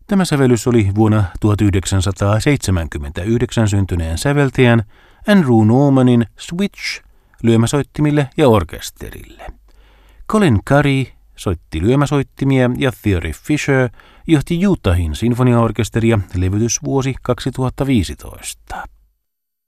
Tämä sävellys oli vuonna 1979 syntyneen säveltäjän Andrew Normanin Switch lyömäsoittimille ja orkesterille. Colin Curry soitti lyömäsoittimia ja Thierry Fisher johti Utahin sinfoniaorkesteria levytysvuosi 2015.